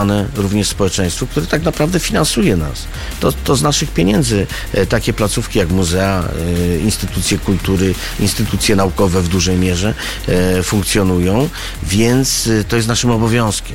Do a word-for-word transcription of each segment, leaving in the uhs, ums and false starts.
również społeczeństwu, które tak naprawdę finansuje nas. To, to z naszych pieniędzy e, takie placówki jak muzea, e, instytucje kultury, instytucje naukowe w dużej mierze e, funkcjonują, więc e, to jest naszym obowiązkiem.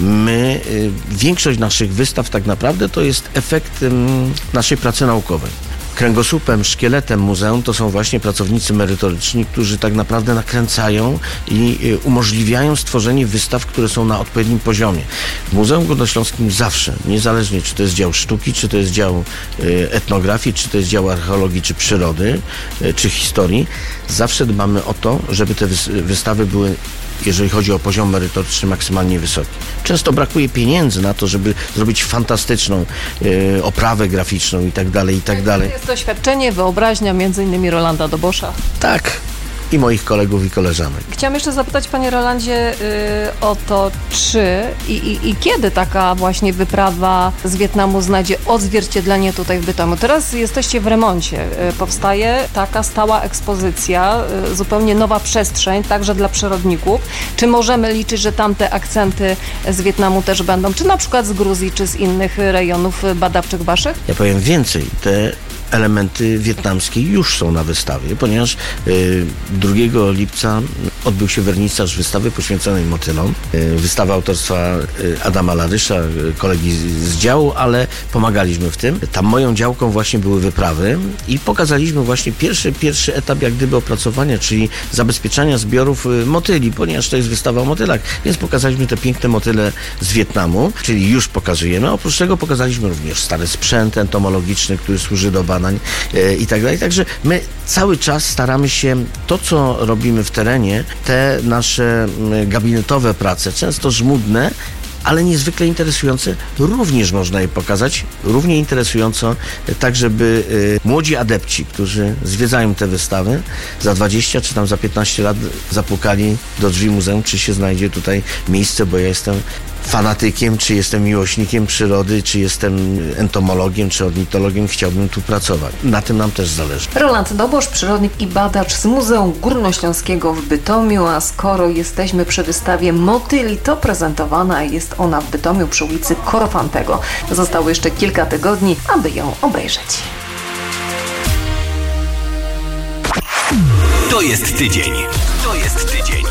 My, e, większość naszych wystaw tak naprawdę to jest efekt e, naszej pracy naukowej. Kręgosłupem, szkieletem muzeum to są właśnie pracownicy merytoryczni, którzy tak naprawdę nakręcają i umożliwiają stworzenie wystaw, które są na odpowiednim poziomie. W Muzeum Górnośląskim zawsze, niezależnie czy to jest dział sztuki, czy to jest dział etnografii, czy to jest dział archeologii, czy przyrody, czy historii, zawsze dbamy o to, żeby te wystawy były, jeżeli chodzi o poziom merytoryczny, maksymalnie wysoki. Często brakuje pieniędzy na to, żeby zrobić fantastyczną e, oprawę graficzną i tak dalej, i tak dalej. Jest doświadczenie, wyobraźnia, między innymi Rolanda Dobosza. Tak. I moich kolegów i koleżanek. Chciałam jeszcze zapytać, panie Rolandzie, yy, o to, czy i, i, i kiedy taka właśnie wyprawa z Wietnamu znajdzie odzwierciedlenie tutaj w Bytomiu. Teraz jesteście w remoncie. Yy, powstaje taka stała ekspozycja, yy, zupełnie nowa przestrzeń, także dla przyrodników. Czy możemy liczyć, że tamte akcenty z Wietnamu też będą? Czy na przykład z Gruzji, czy z innych rejonów badawczych waszych? Ja powiem więcej. Te elementy wietnamskie już są na wystawie, ponieważ y, drugiego lipca odbył się wernisaż wystawy poświęconej motylom. Y, wystawa autorstwa y, Adama Larysza, y, kolegi z, z działu, ale pomagaliśmy w tym. Tam moją działką właśnie były wyprawy i pokazaliśmy właśnie pierwszy, pierwszy etap jak gdyby opracowania, czyli zabezpieczania zbiorów y, motyli, ponieważ to jest wystawa o motylach, więc pokazaliśmy te piękne motyle z Wietnamu, czyli już pokazujemy. Oprócz tego pokazaliśmy również stary sprzęt entomologiczny, który służy do badań i tak dalej. Także my cały czas staramy się to, co robimy w terenie, te nasze gabinetowe prace, często żmudne, ale niezwykle interesujące, również można je pokazać, równie interesująco, tak żeby y, młodzi adepci, którzy zwiedzają te wystawy, za dwadzieścia czy tam za piętnaście lat zapukali do drzwi muzeum, czy się znajdzie tutaj miejsce, bo ja jestem fanatykiem, czy jestem miłośnikiem przyrody, czy jestem entomologiem, czy ornitologiem, chciałbym tu pracować. Na tym nam też zależy. Roland Dobosz, przyrodnik i badacz z Muzeum Górnośląskiego w Bytomiu, a skoro jesteśmy przy wystawie motyli, to prezentowana jest ona w Bytomiu przy ulicy Korfantego. Zostało jeszcze kilka tygodni, aby ją obejrzeć. To jest tydzień. To jest tydzień.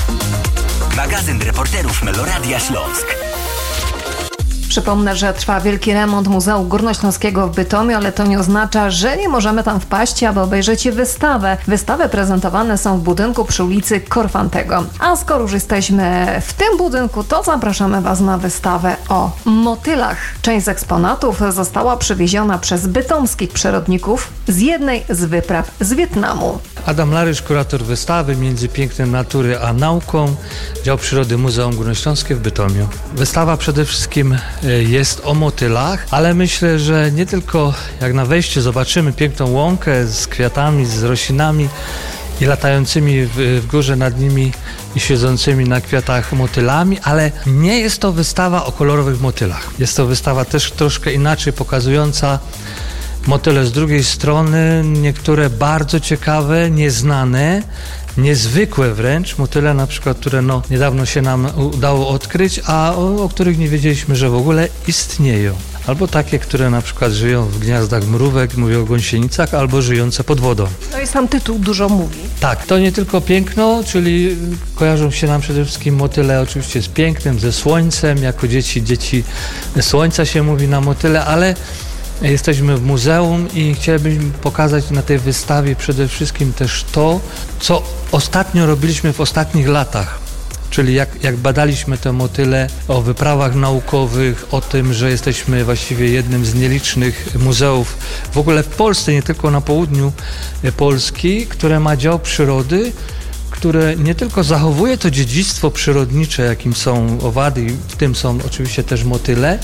Magazyn reporterów Meloradia Śląsk. Przypomnę, że trwa wielki remont Muzeum Górnośląskiego w Bytomiu, ale to nie oznacza, że nie możemy tam wpaść, aby obejrzeć wystawę. Wystawy prezentowane są w budynku przy ulicy Korfantego. A skoro już jesteśmy w tym budynku, to zapraszamy Was na wystawę o motylach. Część z eksponatów została przywieziona przez bytomskich przyrodników z jednej z wypraw z Wietnamu. Adam Larysz, kurator wystawy Między pięknem natury a nauką, dział przyrody Muzeum Górnośląskie w Bytomiu. Wystawa przede wszystkim jest o motylach, ale myślę, że nie tylko jak na wejściu zobaczymy piękną łąkę z kwiatami, z roślinami i latającymi w, w górze nad nimi i siedzącymi na kwiatach motylami, ale nie jest to wystawa o kolorowych motylach. Jest to wystawa też troszkę inaczej pokazująca motyle z drugiej strony, niektóre bardzo ciekawe, nieznane, niezwykłe wręcz, motyle na przykład, które no, niedawno się nam udało odkryć, a o, o których nie wiedzieliśmy, że w ogóle istnieją. Albo takie, które na przykład żyją w gniazdach mrówek, mówię o gąsienicach, albo żyjące pod wodą. No i sam tytuł dużo mówi. Tak, to nie tylko piękno, czyli kojarzą się nam przede wszystkim motyle oczywiście z pięknem, ze słońcem, jako dzieci, dzieci słońca się mówi na motyle, ale jesteśmy w muzeum i chcielibyśmy pokazać na tej wystawie przede wszystkim też to, co ostatnio robiliśmy w ostatnich latach. Czyli jak, jak badaliśmy te motyle o wyprawach naukowych, o tym, że jesteśmy właściwie jednym z nielicznych muzeów w ogóle w Polsce, nie tylko na południu Polski, które ma dział przyrody, które nie tylko zachowuje to dziedzictwo przyrodnicze, jakim są owady, i w tym są oczywiście też motyle,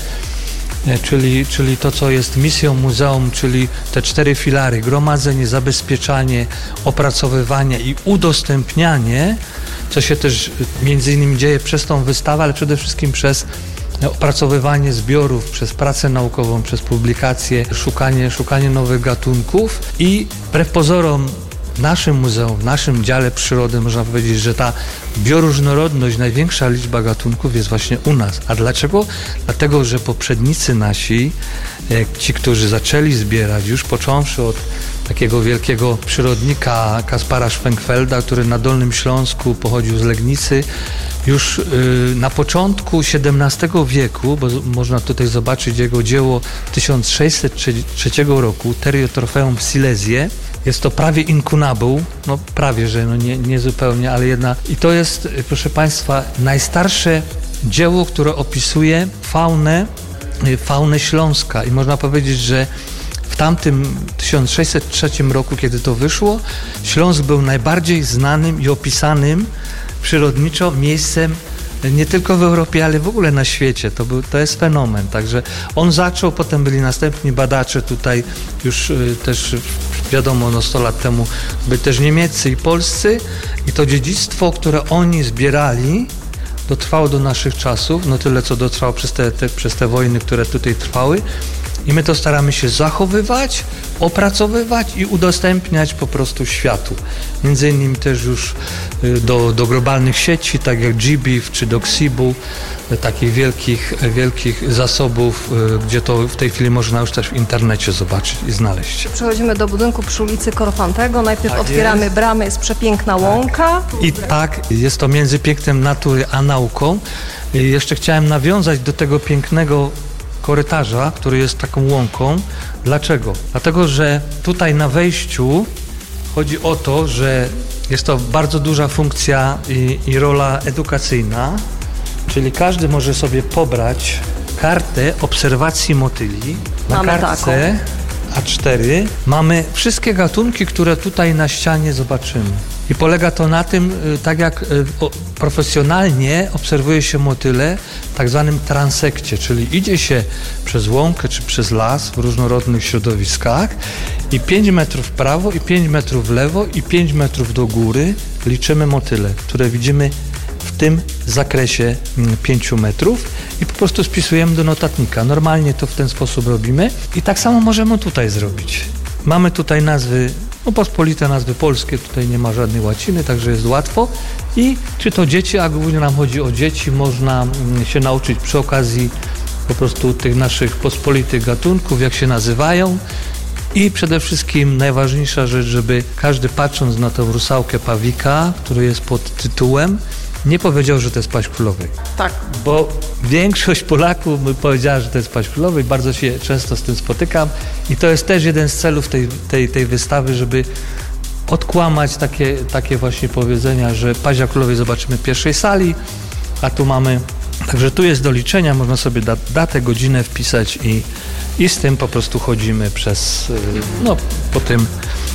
Czyli, czyli to, co jest misją muzeum, czyli te cztery filary: gromadzenie, zabezpieczanie, opracowywanie i udostępnianie, co się też między innymi dzieje przez tą wystawę, ale przede wszystkim przez opracowywanie zbiorów, przez pracę naukową, przez publikacje, szukanie, szukanie nowych gatunków. I wbrew pozorom w naszym muzeum, w naszym dziale przyrody można powiedzieć, że ta bioróżnorodność, największa liczba gatunków jest właśnie u nas. A dlaczego? Dlatego, że poprzednicy nasi, ci, którzy zaczęli zbierać, już począwszy od takiego wielkiego przyrodnika Kaspara Schwenkfelda, który na Dolnym Śląsku pochodził z Legnicy, już na początku siedemnastego wieku, bo można tutaj zobaczyć jego dzieło tysiąc sześćset trzeciego roku, Theriotropeum Silesiae. Jest to prawie inkunabuł, no prawie, że no nie, nie zupełnie, ale jedna. I to jest, proszę Państwa, najstarsze dzieło, które opisuje faunę, faunę Śląska. I można powiedzieć, że w tamtym tysiąc sześćset trzecim roku, kiedy to wyszło, Śląsk był najbardziej znanym i opisanym przyrodniczo miejscem nie tylko w Europie, ale w ogóle na świecie. To, był, to jest fenomen. Także on zaczął, potem byli następni badacze tutaj już y, też wiadomo, no sto lat temu byli też niemieccy i polscy i to dziedzictwo, które oni zbierali, dotrwało do naszych czasów, no tyle co dotrwało przez te, te, przez te wojny, które tutaj trwały. I my to staramy się zachowywać, opracowywać i udostępniać po prostu światu. Między innymi też już do, do globalnych sieci, tak jak G B I F czy do Xibu, takich wielkich, wielkich zasobów, gdzie to w tej chwili można już też w internecie zobaczyć i znaleźć. Przechodzimy do budynku przy ulicy Korfantego. Najpierw tak otwieramy jest. Bramę, jest przepiękna tak. łąka. I tak, jest to między pięknem natury a nauką. I jeszcze chciałem nawiązać do tego pięknego korytarza, który jest taką łąką. Dlaczego? Dlatego, że tutaj na wejściu chodzi o to, że jest to bardzo duża funkcja i, i rola edukacyjna, czyli każdy może sobie pobrać kartę obserwacji motyli. Na Mamy kartce taką. A cztery mamy wszystkie gatunki, które tutaj na ścianie zobaczymy. I polega to na tym, tak jak profesjonalnie obserwuje się motyle w tak zwanym transekcie, czyli idzie się przez łąkę czy przez las w różnorodnych środowiskach i pięć metrów w prawo i pięć metrów w lewo i pięć metrów do góry liczymy motyle, które widzimy w tym zakresie pięciu metrów i po prostu spisujemy do notatnika. Normalnie to w ten sposób robimy i tak samo możemy tutaj zrobić. Mamy tutaj nazwy, no pospolite nazwy polskie, tutaj nie ma żadnej łaciny, także jest łatwo i czy to dzieci, a głównie nam chodzi o dzieci, można się nauczyć przy okazji po prostu tych naszych pospolitych gatunków, jak się nazywają i przede wszystkim najważniejsza rzecz, żeby każdy patrząc na tą rusałkę pawika, który jest pod tytułem, nie powiedział, że to jest paź królowej. Tak. Bo większość Polaków powiedziała, że to jest paź królowej. Bardzo się często z tym spotykam i to jest też jeden z celów tej, tej, tej wystawy, żeby odkłamać takie, takie właśnie powiedzenia, że pazia królowej zobaczymy w pierwszej sali, a tu mamy... Także tu jest do liczenia, można sobie dat, datę, godzinę wpisać i, i z tym po prostu chodzimy przez, no, po tym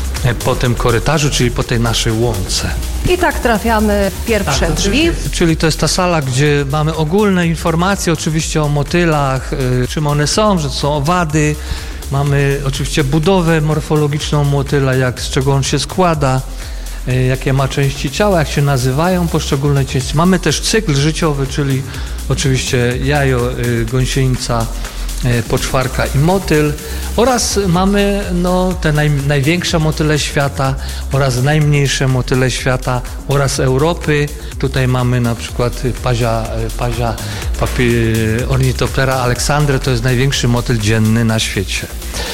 po tym korytarzu, czyli po tej naszej łące. I tak trafiamy w pierwsze tak, drzwi. Czyli to jest ta sala, gdzie mamy ogólne informacje oczywiście o motylach, y, czym one są, że to są owady. Mamy oczywiście budowę morfologiczną motyla, jak, z czego on się składa, y, jakie ma części ciała, jak się nazywają poszczególne części. Mamy też cykl życiowy, czyli oczywiście jajo, y, gąsienica, poczwarka i motyl oraz mamy no, te naj, największe motyle świata oraz najmniejsze motyle świata oraz Europy. Tutaj mamy na przykład pazia, pazia papi, Ornithoptera Alexandre, to jest największy motyl dzienny na świecie.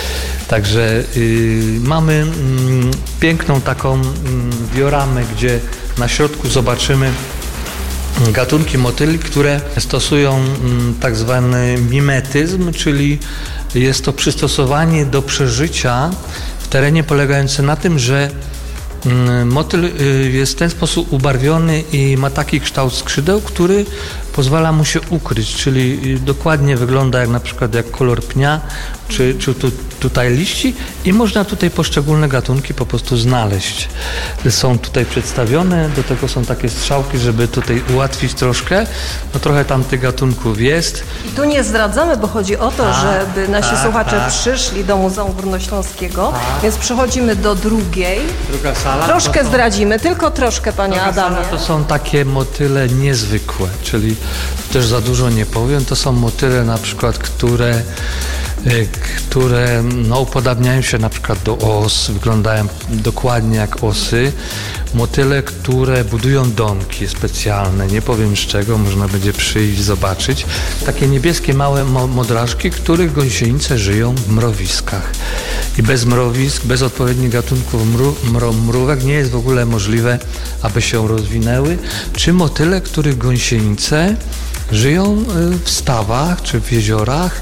Także y, mamy y, piękną taką y, dioramę, gdzie na środku zobaczymy gatunki motyli, które stosują mm, tak zwany mimetyzm, czyli jest to przystosowanie do przeżycia w terenie polegające na tym, że mm, motyl y, jest w ten sposób ubarwiony i ma taki kształt skrzydeł, który pozwala mu się ukryć, czyli dokładnie wygląda jak na przykład jak kolor pnia, czy, czy tu, tutaj liści i można tutaj poszczególne gatunki po prostu znaleźć. Są tutaj przedstawione, do tego są takie strzałki, żeby tutaj ułatwić troszkę. No trochę tam tych gatunków jest. I tu nie zdradzamy, bo chodzi o to, a, żeby nasi a, słuchacze a. przyszli do Muzeum Górnośląskiego, a. więc przechodzimy do drugiej. Druga sala. Troszkę są... zdradzimy, tylko troszkę, panie Druga Adamie. Sala to są takie motyle niezwykłe, czyli też za dużo nie powiem, to są motyle na przykład, które które no, upodabniają się na przykład do os, wyglądają dokładnie jak osy. motyle, które budują domki specjalne, nie powiem z czego, można będzie przyjść, zobaczyć. Takie niebieskie małe mo- modrażki, których gąsienice żyją w mrowiskach. I bez mrowisk, bez odpowiednich gatunków mru- mro- mrówek nie jest w ogóle możliwe, aby się rozwinęły. Czy motyle, których gąsienice żyją w stawach czy w jeziorach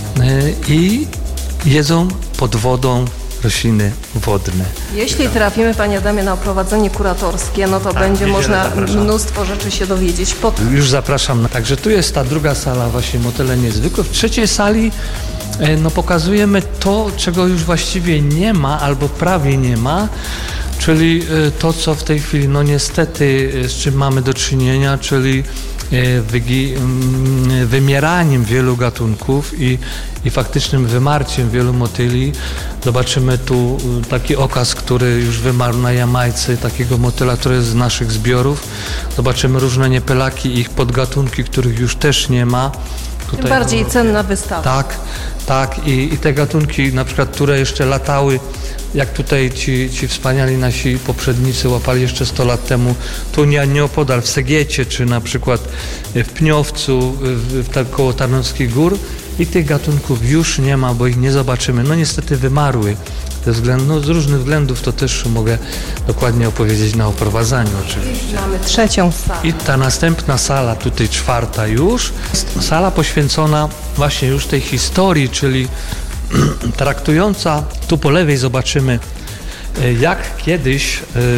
i jedzą pod wodą rośliny wodne. Jeśli trafimy, panie Adamie, na oprowadzenie kuratorskie, no to Tak, będzie niedzielę można zapraszam. mnóstwo rzeczy się dowiedzieć. Po... Już zapraszam. Także tu jest ta druga sala, właśnie motyle niezwykłe. W trzeciej sali no, pokazujemy to, czego już właściwie nie ma albo prawie nie ma, czyli to, co w tej chwili, no niestety, z czym mamy do czynienia, czyli wygi- wymieraniem wielu gatunków i, i faktycznym wymarciem wielu motyli. Zobaczymy tu taki okaz, który już wymarł na Jamajce, takiego motyla, który jest z naszych zbiorów. Zobaczymy różne niepelaki, ich podgatunki, których już też nie ma. Tym Tutaj bardziej cenna wystawa. Tak, tak i, i te gatunki, na przykład, które jeszcze latały, jak tutaj ci, ci wspaniali nasi poprzednicy łapali jeszcze sto lat temu, tu nie, nieopodal w Segiecie, czy na przykład w Pniowcu, w, w, koło Tarnowskich Gór, i tych gatunków już nie ma, bo ich nie zobaczymy. No niestety wymarły. Ze względu, no, z różnych względów to też mogę dokładnie opowiedzieć na oprowadzaniu oczywiście. Mamy trzecią salę. I ta następna sala, tutaj czwarta już, jest sala poświęcona właśnie już tej historii, czyli traktująca, tu po lewej zobaczymy, jak kiedyś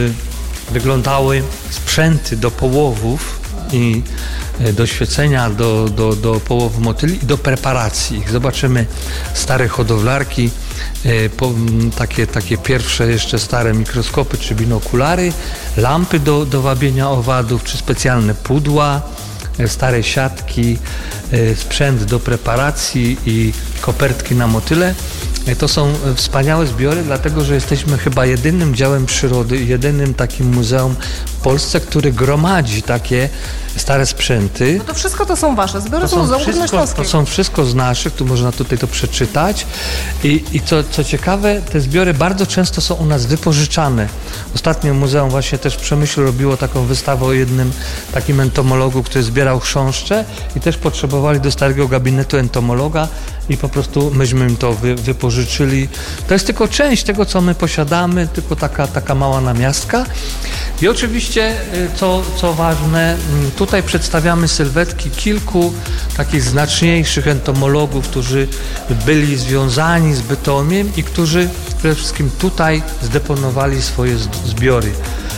wyglądały sprzęty do połowów i do świecenia, do, do, do połowu motyli i do preparacji ich. Zobaczymy stare hodowlarki, po, takie, takie pierwsze jeszcze stare mikroskopy czy binokulary, lampy do, do wabienia owadów, czy specjalne pudła, stare siatki, sprzęt do preparacji i kopertki na motyle. To są wspaniałe zbiory, dlatego że jesteśmy chyba jedynym działem przyrody, jedynym takim muzeum w Polsce, który gromadzi takie stare sprzęty. No to wszystko to są wasze zbiory, To z są, Muzeum wszystko, Górnośląskiego. to są wszystko z naszych, tu można tutaj to przeczytać. I, i co, co ciekawe, te zbiory bardzo często są u nas wypożyczane. Ostatnio muzeum właśnie też w Przemyślu robiło taką wystawę o jednym takim entomologu, który zbierał chrząszcze i też potrzebowali do starego gabinetu entomologa i po prostu myśmy im to wy, wypożyczyli. To jest tylko część tego, co my posiadamy, tylko taka, taka mała namiastka. I oczywiście, co, co ważne, tutaj przedstawiamy sylwetki kilku takich znaczniejszych entomologów, którzy byli związani z Bytomiem i którzy przede wszystkim tutaj zdeponowali swoje zbiory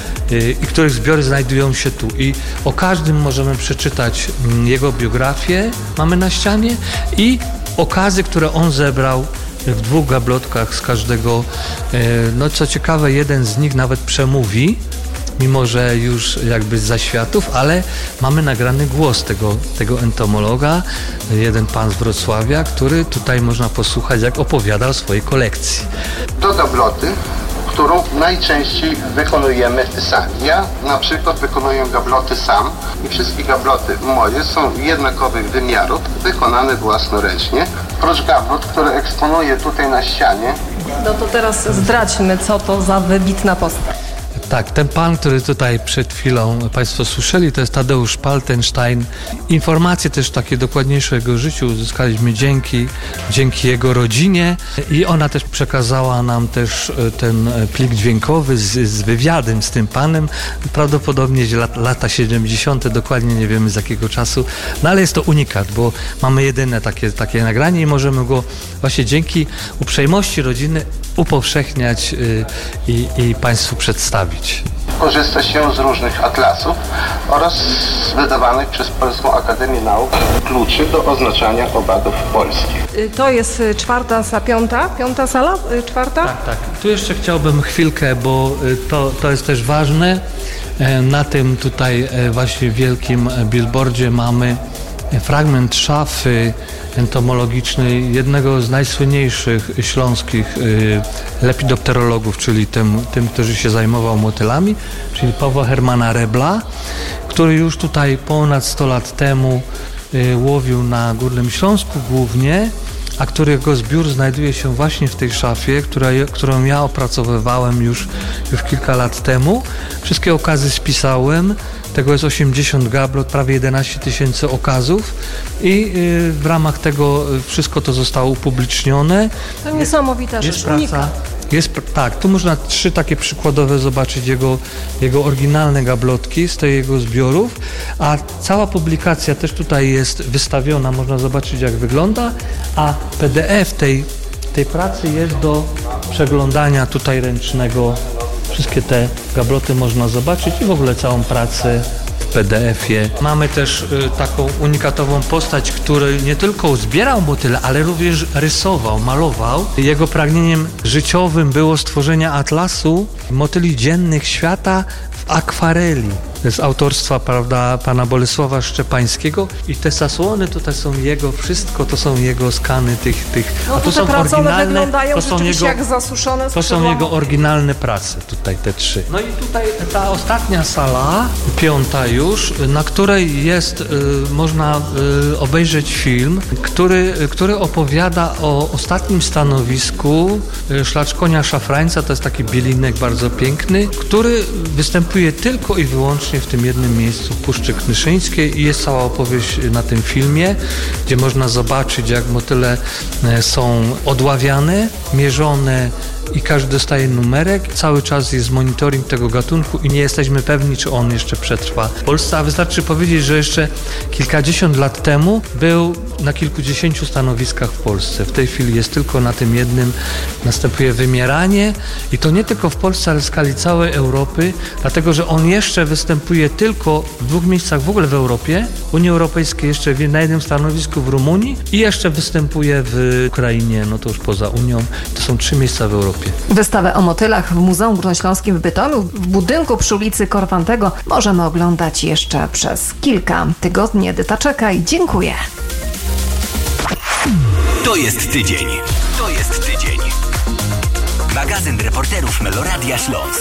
i których zbiory znajdują się tu. I o każdym możemy przeczytać jego biografię, mamy na ścianie, i okazy, które on zebrał w dwóch gablotkach z każdego. No co ciekawe, jeden z nich nawet przemówi, mimo że już jakby z zaświatów, ale mamy nagrany głos tego, tego entomologa, jeden pan z Wrocławia, który tutaj można posłuchać, jak opowiada o swojej kolekcji. Do gabloty, którą najczęściej wykonujemy sami. Ja na przykład wykonuję gabloty sam i wszystkie gabloty moje są jednakowych wymiarów, wykonane własnoręcznie. Prócz gablot, które eksponuję tutaj na ścianie. No to teraz zdradźmy, co to za wybitna postać. Tak, ten pan, który tutaj przed chwilą Państwo słyszeli, to jest Tadeusz Paltenstein. Informacje też takie dokładniejsze o jego życiu uzyskaliśmy dzięki, dzięki jego rodzinie i ona też przekazała nam też ten plik dźwiękowy z, z wywiadem z tym panem. Prawdopodobnie lata, lata siedemdziesiąte, dokładnie nie wiemy z jakiego czasu, no ale jest to unikat, bo mamy jedyne takie, takie nagranie i możemy go właśnie dzięki uprzejmości rodziny upowszechniać y, i, i Państwu przedstawić. Korzysta się z różnych atlasów oraz z wydawanych przez Polską Akademię Nauk kluczy do oznaczania owadów polskich. To jest czwarta, sa, piąta, piąta sala, czwarta? Tak, tak. Tu jeszcze chciałbym chwilkę, bo to, to jest też ważne. Na tym tutaj właśnie wielkim billboardzie mamy fragment szafy entomologicznej jednego z najsłynniejszych śląskich y, lepidopterologów, czyli tym, tym, który się zajmował motylami, czyli Pawła Hermana Rebla, który już tutaj ponad sto lat temu y, łowił na Górnym Śląsku głównie, a którego zbiór znajduje się właśnie w tej szafie, która, którą ja opracowywałem już, już kilka lat temu. Wszystkie okazy spisałem. Tego jest osiemdziesiąt gablot, prawie jedenaście tysięcy okazów i w ramach tego wszystko to zostało upublicznione. To niesamowita rzecz, unika. Jest, tak, tu można trzy takie przykładowe zobaczyć jego, jego oryginalne gablotki z tej jego zbiorów, a cała publikacja też tutaj jest wystawiona, można zobaczyć jak wygląda, a P D F tej, tej pracy jest do przeglądania tutaj ręcznego. Wszystkie te gabloty można zobaczyć i w ogóle całą pracę w P D F-ie. Mamy też y, taką unikatową postać, który nie tylko zbierał motyle, ale również rysował, malował. Jego pragnieniem życiowym było stworzenie atlasu motyli dziennych świata w akwareli. To jest autorstwa, prawda, pana Bolesława Szczepańskiego i te zasłony tutaj są jego, wszystko to są jego skany tych, tych no a to to są prace oryginalne, wyglądają to są jego, jak zasuszone to są jego oryginalne prace, tutaj te trzy. No i tutaj ta ostatnia sala, piąta już, na której jest, y, można y, obejrzeć film, który, który opowiada o ostatnim stanowisku y, szlacz konia szafrańca, to jest taki bielinek bardzo piękny, który występuje tylko i wyłącznie w tym jednym miejscu w Puszczy Knyszyńskiej i jest cała opowieść na tym filmie, gdzie można zobaczyć, jak motyle są odławiane, mierzone i każdy dostaje numerek. Cały czas jest monitoring tego gatunku i nie jesteśmy pewni, czy on jeszcze przetrwa w Polsce, a wystarczy powiedzieć, że jeszcze kilkadziesiąt lat temu był na kilkudziesięciu stanowiskach w Polsce. W tej chwili jest tylko na tym jednym. Następuje wymieranie i to nie tylko w Polsce, ale w skali całej Europy, dlatego, że on jeszcze występuje tylko w dwóch miejscach w ogóle w Europie, w Unii Europejskiej jeszcze na jednym stanowisku w Rumunii i jeszcze występuje w Ukrainie, no to już poza Unią. To są trzy miejsca w Europie. Wystawę o motylach w Muzeum Górnośląskim w Bytomiu w budynku przy ulicy Korfantego możemy oglądać jeszcze przez kilka tygodni. Edyta Czekaj, dziękuję. To jest tydzień. To jest tydzień. Magazyn reporterów Meloradia Śląsk.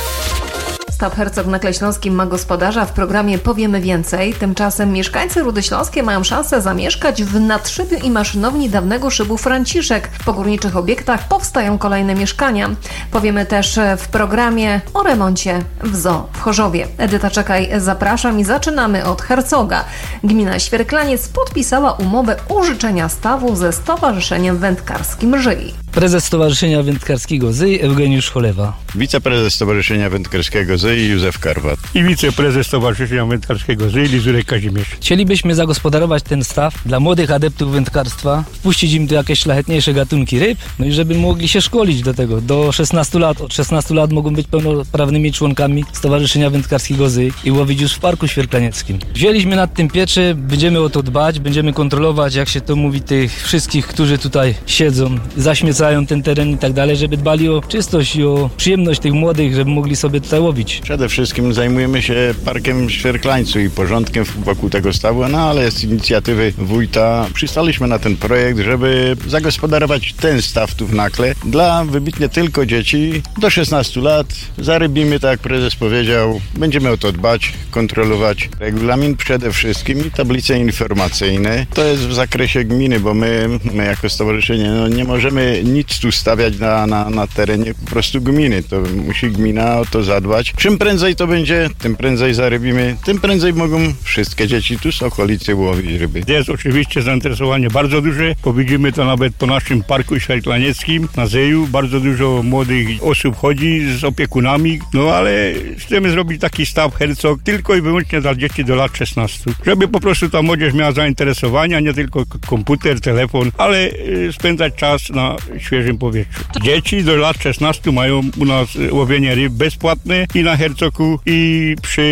Staw Hercog na Tle Śląskim ma gospodarza. W programie powiemy więcej. Tymczasem mieszkańcy Rudy Śląskie mają szansę zamieszkać w nadszybiu i maszynowni dawnego szybu Franciszek. W pogórniczych obiektach powstają kolejne mieszkania. Powiemy też w programie o remoncie w zoo w Chorzowie. Edyta Czekaj, zapraszam i zaczynamy od Hercoga. Gmina Świerklaniec podpisała umowę użyczenia stawu ze Stowarzyszeniem Wędkarskim Żyj. Prezes Stowarzyszenia Wędkarskiego Zyj Eugeniusz Cholewa. Wiceprezes Stowarzyszenia Wędkarskiego Zyj Józef Karwat. I wiceprezes Stowarzyszenia Wędkarskiego Zyj Lizurek Kazimierz. Chcielibyśmy zagospodarować ten staw dla młodych adeptów wędkarstwa, wpuścić im tu jakieś szlachetniejsze gatunki ryb, no i żeby mogli się szkolić do tego. Do szesnastu lat, od szesnastu lat mogą być pełnoprawnymi członkami Stowarzyszenia Wędkarskiego Zyj i łowić już w Parku Świerklanieckim. Wzięliśmy nad tym pieczę, będziemy o to dbać, będziemy kontrolować, jak się to mówi, tych wszystkich, którzy tutaj siedzą, zaśmiecają ten teren i tak dalej, żeby dbali o czystość i o przyjemność tych młodych, żeby mogli sobie tutaj łowić. Przede wszystkim zajmujemy się Parkiem w Świerklańcu i porządkiem wokół tego stawu, no ale z inicjatywy wójta przystaliśmy na ten projekt, żeby zagospodarować ten staw tu w Nakle dla wybitnie tylko dzieci do szesnastu lat. Zarybimy, tak jak prezes powiedział, będziemy o to dbać, kontrolować. Regulamin przede wszystkim i tablice informacyjne. To jest w zakresie gminy, bo my, my jako stowarzyszenie no, nie możemy nic tu stawiać na, na, na terenie po prostu gminy. To musi gmina o to zadbać. Czym prędzej to będzie, tym prędzej zarybimy, tym prędzej mogą wszystkie dzieci tu z okolicy łowić ryby. Jest oczywiście zainteresowanie bardzo duże, bo widzimy to nawet po naszym Parku Świerklanieckim na Zeju. Bardzo dużo młodych osób chodzi z opiekunami, no ale chcemy zrobić taki staw Hercog tylko i wyłącznie dla dzieci do lat szesnastu. Żeby po prostu ta młodzież miała zainteresowania, nie tylko komputer, telefon, ale spędzać czas na świeżym powietrzu. Dzieci do lat szesnastu mają u nas łowienie ryb bezpłatne i na Hercogu, i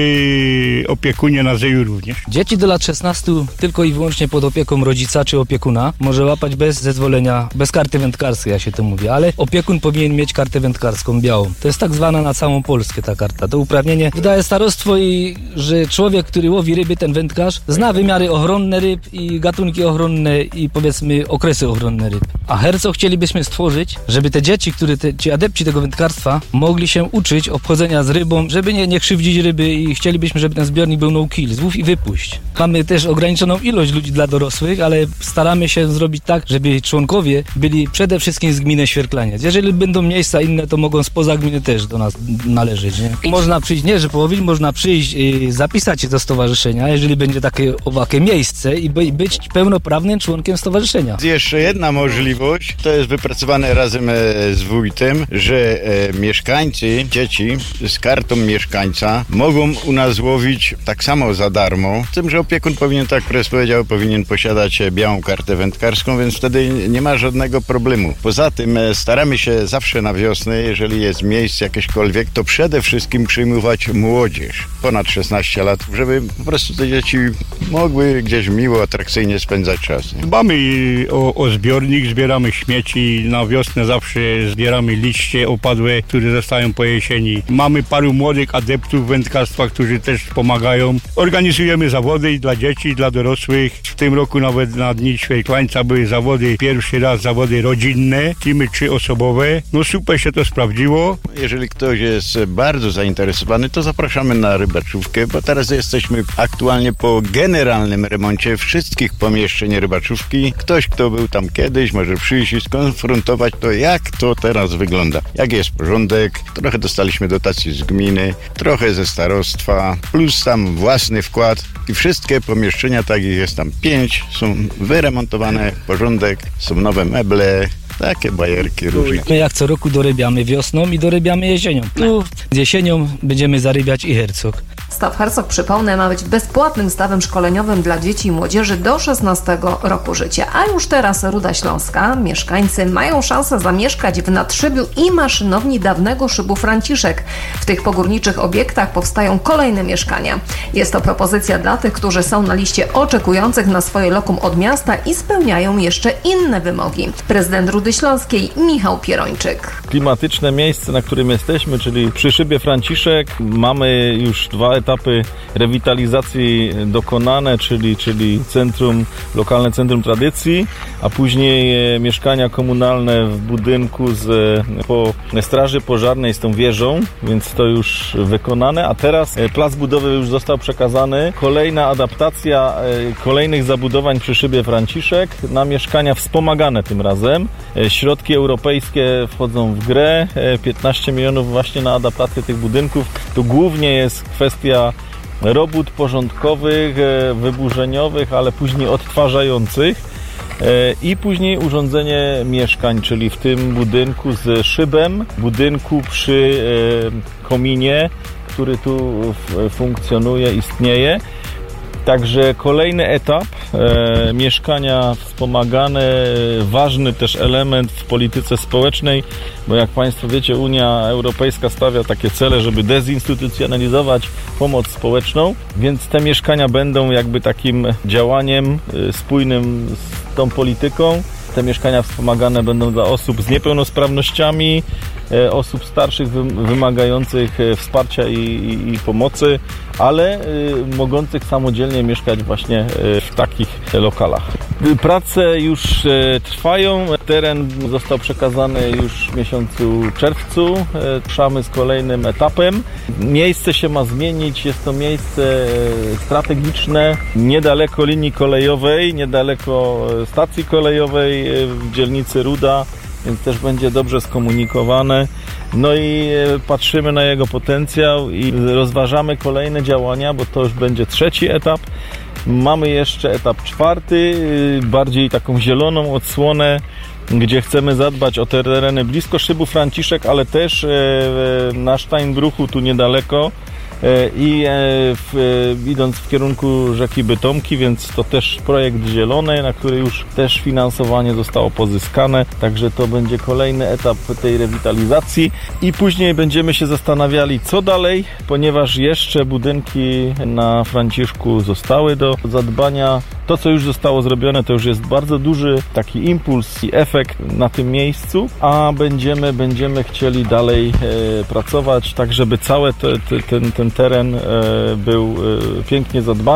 przy opiekunie na Zeju również. Dzieci do lat szesnastu tylko i wyłącznie pod opieką rodzica czy opiekuna może łapać bez zezwolenia, bez karty wędkarskiej, jak się to mówi, ale opiekun powinien mieć kartę wędkarską białą. To jest tak zwana na całą Polskę ta karta. To uprawnienie wydaje starostwo i że człowiek, który łowi ryby, ten wędkarz, zna wymiary ochronne ryb i gatunki ochronne i powiedzmy okresy ochronne ryb. A Hercog chcielibyśmy chcielibyśmy stworzyć, żeby te dzieci, które te, ci adepci tego wędkarstwa mogli się uczyć obchodzenia z rybą, żeby nie, nie krzywdzić ryby i chcielibyśmy, żeby ten zbiornik był no kill, złów i wypuść. Mamy też ograniczoną ilość ludzi dla dorosłych, ale staramy się zrobić tak, żeby członkowie byli przede wszystkim z gminy Świerklaniec. Jeżeli będą miejsca inne, to mogą spoza gminy też do nas należeć. Nie? Można przyjść, nie, że połowić, można przyjść i zapisać się do stowarzyszenia, jeżeli będzie takie owakie miejsce i by, być pełnoprawnym członkiem stowarzyszenia. Jest jeszcze jedna możliwość, to jest wypracowane razem z wójtem, że e, mieszkańcy, dzieci z kartą mieszkańca mogą u nas łowić tak samo za darmo, z tym, że opiekun powinien, tak jak powiedział, powinien posiadać białą kartę wędkarską, więc wtedy nie ma żadnego problemu. Poza tym e, staramy się zawsze na wiosnę, jeżeli jest miejsce jakiekolwiek, to przede wszystkim przyjmować młodzież ponad szesnaście lat, żeby po prostu te dzieci mogły gdzieś miło, atrakcyjnie spędzać czas. Nie? Dbamy o, o zbiornik, zbieramy śmieci, na wiosnę zawsze zbieramy liście opadłe, które zostają po jesieni. Mamy paru młodych adeptów wędkarstwa, którzy też pomagają. Organizujemy zawody i dla dzieci, i dla dorosłych. W tym roku nawet na Dni Świerklańca były zawody, pierwszy raz zawody rodzinne, teamy trzyosobowe. No super się to sprawdziło. Jeżeli ktoś jest bardzo zainteresowany, to zapraszamy na rybaczówkę, bo teraz jesteśmy aktualnie po generalnym remoncie wszystkich pomieszczeń rybaczówki. Ktoś, kto był tam kiedyś, może przyjść i skonfrontować to, jak to teraz wygląda. Jak jest porządek, trochę dostaliśmy dotacji z gminy, trochę ze starostwa, plus tam własny wkład i wszystkie pomieszczenia, tak ich jest tam pięć, są wyremontowane, porządek, są nowe meble, takie bajerki różne. My jak co roku dorybiamy wiosną i dorybiamy jesienią. Tu jesienią będziemy zarybiać i hercog. Staw Hercog, przypomnę, ma być bezpłatnym stawem szkoleniowym dla dzieci i młodzieży do szesnastego roku życia. A już teraz Ruda Śląska. Mieszkańcy mają szansę zamieszkać w nadszybiu i maszynowni dawnego szybu Franciszek. W tych pogórniczych obiektach powstają kolejne mieszkania. Jest to propozycja dla tych, którzy są na liście oczekujących na swoje lokum od miasta i spełniają jeszcze inne wymogi. Prezydent Rudy Śląskiej Michał Pierończyk. Klimatyczne miejsce, na którym jesteśmy, czyli przy szybie Franciszek, mamy już dwa etapy rewitalizacji dokonane, czyli, czyli centrum, lokalne centrum tradycji, a później mieszkania komunalne w budynku z, po straży pożarnej z tą wieżą, więc to już wykonane, a teraz plac budowy już został przekazany. Kolejna adaptacja kolejnych zabudowań przy szybie Franciszek na mieszkania wspomagane tym razem. Środki europejskie wchodzą w grę, piętnaście milionów właśnie na adaptację tych budynków. To głównie jest kwestia robót porządkowych, wyburzeniowych, ale później odtwarzających i później urządzenie mieszkań, czyli w tym budynku z szybem, budynku przy kominie, który tu funkcjonuje, istnieje. Także kolejny etap, e, mieszkania wspomagane, ważny też element w polityce społecznej, bo jak Państwo wiecie, Unia Europejska stawia takie cele, żeby dezinstytucjonalizować pomoc społeczną, więc te mieszkania będą jakby takim działaniem e, spójnym z tą polityką. Te mieszkania wspomagane będą dla osób z niepełnosprawnościami, e, osób starszych wymagających wsparcia i, i, i pomocy, ale y, mogących samodzielnie mieszkać właśnie y, w takich lokalach. Prace już y, trwają, teren został przekazany już w miesiącu czerwcu, y, ruszamy z kolejnym etapem. Miejsce się ma zmienić, jest to miejsce y, strategiczne, niedaleko linii kolejowej, niedaleko stacji kolejowej y, w dzielnicy Ruda, więc też będzie dobrze skomunikowane. No i patrzymy na jego potencjał i rozważamy kolejne działania, bo to już będzie trzeci etap. Mamy jeszcze etap czwarty, bardziej taką zieloną odsłonę, gdzie chcemy zadbać o te tereny blisko szybu Franciszek, ale też na Steinbruchu, tu niedaleko, i w, idąc w kierunku rzeki Bytomki, więc to też projekt zielony, na który już też finansowanie zostało pozyskane, także to będzie kolejny etap tej rewitalizacji i później będziemy się zastanawiali, co dalej, ponieważ jeszcze budynki na Franciszku zostały do zadbania. To, co już zostało zrobione, to już jest bardzo duży taki impuls i efekt na tym miejscu, a będziemy, będziemy chcieli dalej e, pracować, tak żeby cały te, te, ten, ten teren e, był e, pięknie zadbany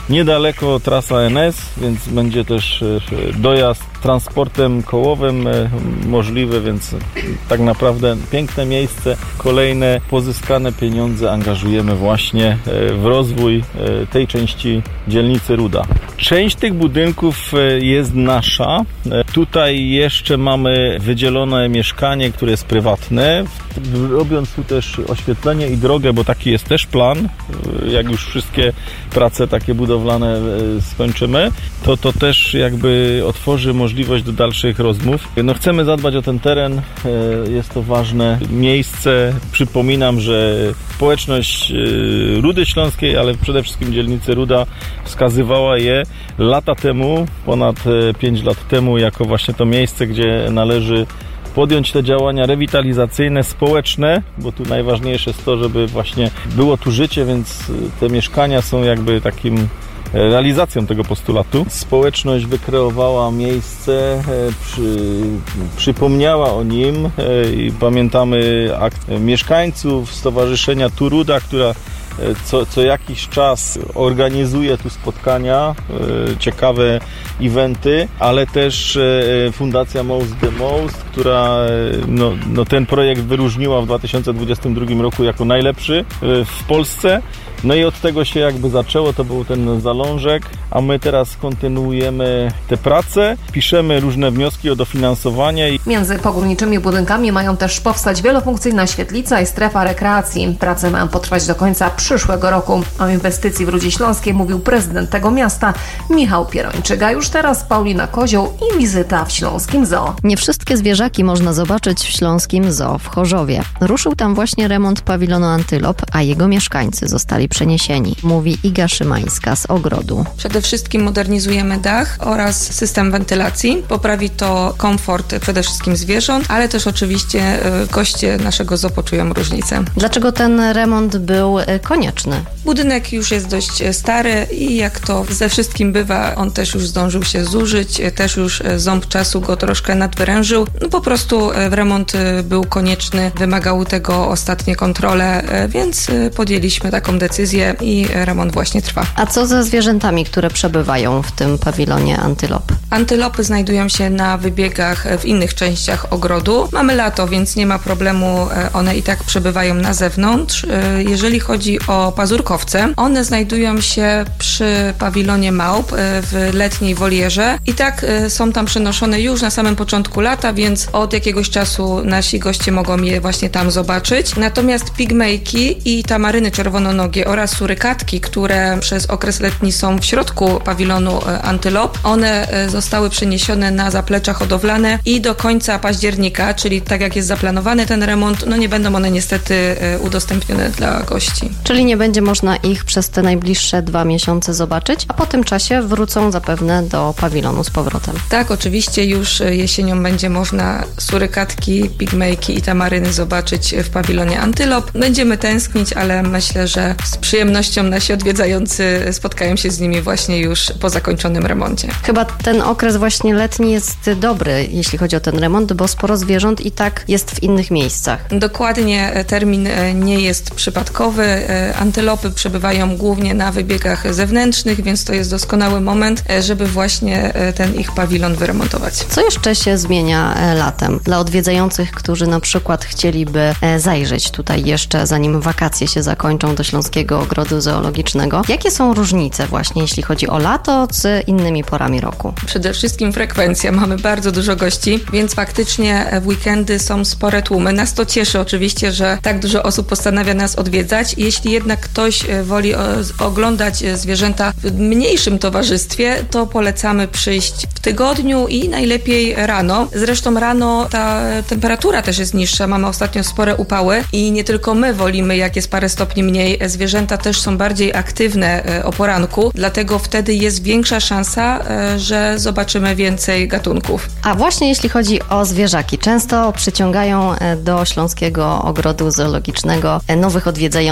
Niedaleko trasa N S, więc będzie też dojazd transportem kołowym możliwy, więc tak naprawdę piękne miejsce. Kolejne pozyskane pieniądze angażujemy właśnie w rozwój tej części dzielnicy Ruda. Część tych budynków jest nasza. Tutaj jeszcze mamy wydzielone mieszkanie, które jest prywatne. Robiąc tu też oświetlenie i drogę, bo taki jest też plan, jak już wszystkie prace takie budowlane skończymy, to to też jakby otworzy możliwość do dalszych rozmów. No chcemy zadbać o ten teren, jest to ważne miejsce. Przypominam, że społeczność Rudy Śląskiej, ale przede wszystkim dzielnicy Ruda wskazywała je lata temu, ponad pięć lat temu, jako właśnie to miejsce, gdzie należy podjąć te działania rewitalizacyjne, społeczne, bo tu najważniejsze jest to, żeby właśnie było tu życie, więc te mieszkania są jakby takim realizacją tego postulatu. Społeczność wykreowała miejsce, przy, przypomniała o nim i pamiętamy akt mieszkańców Stowarzyszenia Turuda, która Co, co jakiś czas organizuje tu spotkania, e, ciekawe eventy, ale też e, Fundacja Most the Most, która e, no, no ten projekt wyróżniła w dwa tysiące dwudziestym drugim roku jako najlepszy e, w Polsce. No i od tego się jakby zaczęło, to był ten zalążek, a my teraz kontynuujemy te prace, piszemy różne wnioski o dofinansowanie. Między pogórniczymi budynkami mają też powstać wielofunkcyjna świetlica i strefa rekreacji. Prace mają potrwać do końca przyszłego roku. O inwestycji w Rudzie Śląskiej mówił prezydent tego miasta Michał Pierończyk. A już teraz Paulina Kozioł i wizyta w Śląskim Zoo. Nie wszystkie zwierzaki można zobaczyć w Śląskim Zoo w Chorzowie. Ruszył tam właśnie remont pawilonu Antylop, a jego mieszkańcy zostali przeniesieni, mówi Iga Szymańska z Ogrodu. Przede wszystkim modernizujemy dach oraz system wentylacji. Poprawi to komfort przede wszystkim zwierząt, ale też oczywiście goście naszego zoo poczują różnicę. Dlaczego ten remont był konieczny? Budynek już jest dość stary i jak to ze wszystkim bywa, on też już zdążył się zużyć, też już ząb czasu go troszkę nadwyrężył. No po prostu remont był konieczny, wymagały tego ostatnie kontrole, więc podjęliśmy taką decyzję i remont właśnie trwa. A co ze zwierzętami, które przebywają w tym pawilonie Antylop? Antylopy znajdują się na wybiegach w innych częściach ogrodu. Mamy lato, więc nie ma problemu, one i tak przebywają na zewnątrz. Jeżeli chodzi o pazurkowce, one znajdują się przy pawilonie małp w letniej wolierze i tak są tam przenoszone już na samym początku lata, więc od jakiegoś czasu nasi goście mogą je właśnie tam zobaczyć. Natomiast pigmejki i tamaryny czerwononogie oraz surykatki, które przez okres letni są w środku pawilonu Antylop, one zostały przeniesione na zaplecze hodowlane i do końca października, czyli tak jak jest zaplanowany ten remont, no nie będą one niestety udostępnione dla gości. Czyli nie będzie można ich przez te najbliższe dwa miesiące zobaczyć, a po tym czasie wrócą zapewne do pawilonu z powrotem. Tak, oczywiście już jesienią będzie można surykatki, pigmejki i tamaryny zobaczyć w pawilonie Antylop. Będziemy tęsknić, ale myślę, że z przyjemnością nasi odwiedzający spotkają się z nimi właśnie już po zakończonym remoncie. Chyba ten okres właśnie letni jest dobry, jeśli chodzi o ten remont, bo sporo zwierząt i tak jest w innych miejscach. Dokładnie, termin nie jest przypadkowy. Antylopy przebywają głównie na wybiegach zewnętrznych, więc to jest doskonały moment, żeby właśnie ten ich pawilon wyremontować. Co jeszcze się zmienia latem? Dla odwiedzających, którzy na przykład chcieliby zajrzeć tutaj jeszcze, zanim wakacje się zakończą, do Śląskiego Ogrodu Zoologicznego. Jakie są różnice właśnie, jeśli chodzi o lato z innymi porami roku? Przede wszystkim frekwencja. Mamy bardzo dużo gości, więc faktycznie w weekendy są spore tłumy. Nas to cieszy oczywiście, że tak dużo osób postanawia nas odwiedzać. Jeśli jednak ktoś woli oglądać zwierzęta w mniejszym towarzystwie, to polecamy przyjść w tygodniu i najlepiej rano. Zresztą rano ta temperatura też jest niższa. Mamy ostatnio spore upały i nie tylko my wolimy, jak jest parę stopni mniej. Zwierzęta też są bardziej aktywne o poranku, dlatego wtedy jest większa szansa, że zobaczymy więcej gatunków. A właśnie jeśli chodzi o zwierzaki, często przyciągają do Śląskiego Ogrodu Zoologicznego nowych odwiedzających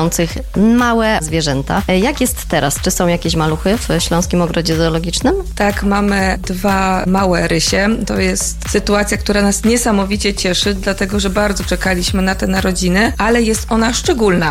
małe zwierzęta. Jak jest teraz? Czy są jakieś maluchy w Śląskim Ogrodzie Zoologicznym? Tak, mamy dwa małe rysie. To jest sytuacja, która nas niesamowicie cieszy, dlatego że bardzo czekaliśmy na te narodziny, ale jest ona szczególna.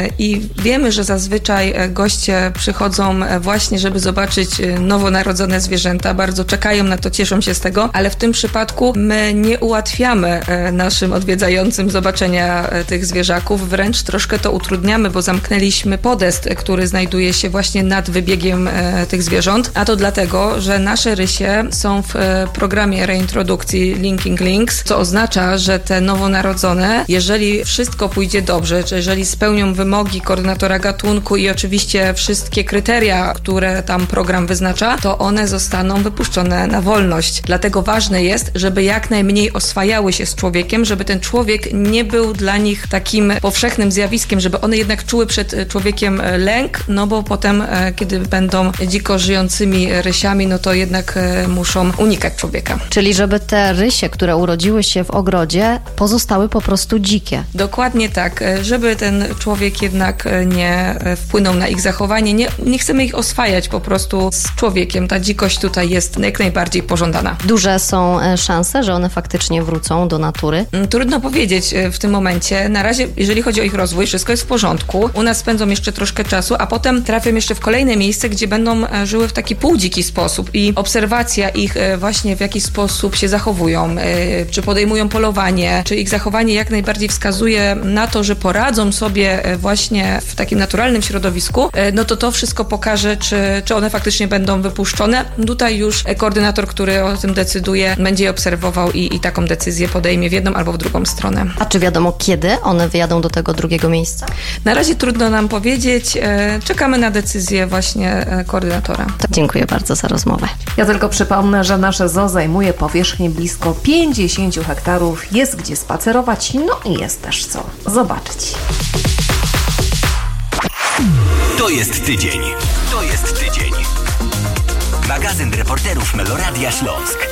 I wiemy, że zazwyczaj goście przychodzą właśnie, żeby zobaczyć nowonarodzone zwierzęta. Bardzo czekają na to, cieszą się z tego, ale w tym przypadku my nie ułatwiamy naszym odwiedzającym zobaczenia tych zwierzaków, wręcz troszkę to utrudniamy, bo zamknęliśmy podest, który znajduje się właśnie nad wybiegiem tych zwierząt, a to dlatego, że nasze rysie są w programie reintrodukcji Linking Links, co oznacza, że te nowonarodzone, jeżeli wszystko pójdzie dobrze, czy jeżeli spełnią wymogi koordynatora gatunku i oczywiście wszystkie kryteria, które tam program wyznacza, to one zostaną wypuszczone na wolność. Dlatego ważne jest, żeby jak najmniej oswajały się z człowiekiem, żeby ten człowiek nie był dla nich takim powszechnym zjawiskiem, żeby one jednak czuły przed człowiekiem lęk, no bo potem, kiedy będą dziko żyjącymi rysiami, no to jednak muszą unikać człowieka. Czyli żeby te rysie, które urodziły się w ogrodzie, pozostały po prostu dzikie. Dokładnie tak, żeby ten człowiek jednak nie wpłynął na ich zachowanie. Nie, nie chcemy ich oswajać po prostu z człowiekiem. Ta dzikość tutaj jest jak najbardziej pożądana. Duże są szanse, że one faktycznie wrócą do natury? Trudno powiedzieć w tym momencie. Na razie, jeżeli chodzi o ich rozwój, wszystko jest w porządku. U nas spędzą jeszcze troszkę czasu, a potem trafią jeszcze w kolejne miejsce, gdzie będą żyły w taki półdziki sposób i obserwacja ich właśnie w jaki sposób się zachowują, czy podejmują polowanie, czy ich zachowanie jak najbardziej wskazuje na to, że poradzą sobie właśnie w takim naturalnym środowisku, no to to wszystko pokaże, czy, czy one faktycznie będą wypuszczone. Tutaj już koordynator, który o tym decyduje, będzie je obserwował i, i taką decyzję podejmie w jedną albo w drugą stronę. A czy wiadomo, kiedy one wyjadą do tego drugiego miejsca? Na razie trudno nam powiedzieć. Czekamy na decyzję właśnie koordynatora. Dziękuję bardzo za rozmowę. Ja tylko przypomnę, że nasze zoo zajmuje powierzchnię blisko pięćdziesiąt hektarów. Jest gdzie spacerować, no i jest też co zobaczyć. To jest tydzień. To jest tydzień. Magazyn reporterów Meloradia Śląsk.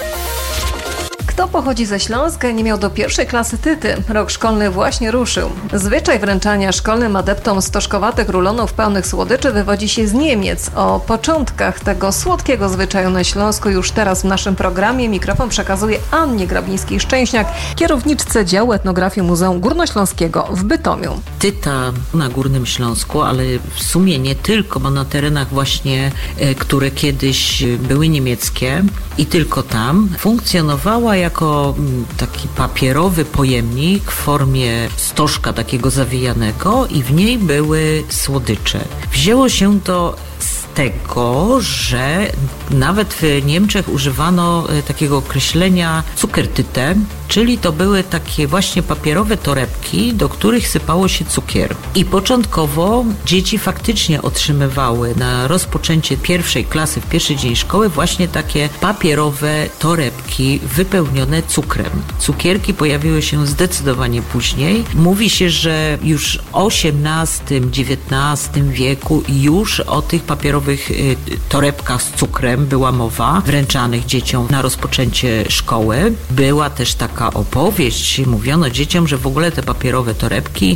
Kto pochodzi ze Śląska i nie miał do pierwszej klasy tyty? Rok szkolny właśnie ruszył. Zwyczaj wręczania szkolnym adeptom stożkowatych rulonów pełnych słodyczy wywodzi się z Niemiec. O początkach tego słodkiego zwyczaju na Śląsku już teraz w naszym programie mikrofon przekazuje Annie Grabińskiej-Szczęśniak, kierowniczce działu etnografii Muzeum Górnośląskiego w Bytomiu. Tyta na Górnym Śląsku, ale w sumie nie tylko, bo na terenach właśnie, które kiedyś były niemieckie i tylko tam, funkcjonowała jako taki papierowy pojemnik w formie stożka takiego zawijanego i w niej były słodycze. Wzięło się to z tego, że nawet w Niemczech używano takiego określenia Zuckertüte, czyli to były takie właśnie papierowe torebki, do których sypało się cukier. I początkowo dzieci faktycznie otrzymywały na rozpoczęcie pierwszej klasy, w pierwszy dzień szkoły właśnie takie papierowe torebki wypełnione cukrem. Cukierki pojawiły się zdecydowanie później. Mówi się, że już w osiemnastym, dziewiętnastym wieku już o tych papierowych torebkach z cukrem była mowa, wręczanych dzieciom na rozpoczęcie szkoły. Była też taka opowieść, mówiono dzieciom, że w ogóle te papierowe torebki